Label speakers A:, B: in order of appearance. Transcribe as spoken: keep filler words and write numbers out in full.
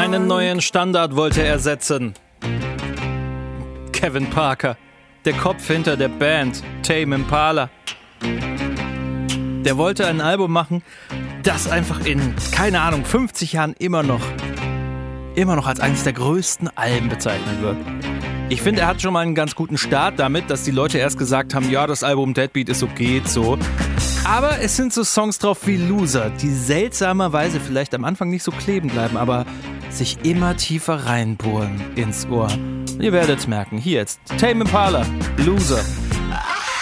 A: Einen neuen Standard wollte er setzen. Kevin Parker, der Kopf hinter der Band Tame Impala. Der wollte ein Album machen, das einfach in, keine Ahnung, fünfzig Jahren immer noch, immer noch als eines der größten Alben bezeichnet wird. Ich finde, er hat schon mal einen ganz guten Start damit, dass die Leute erst gesagt haben, ja, das Album Deadbeat ist okay, geht so. Aber es sind so Songs drauf wie Loser, die seltsamerweise vielleicht am Anfang nicht so kleben bleiben, aber sich immer tiefer reinbohren ins Ohr. Ihr werdet es merken. Hier jetzt Tame Impala, Loser.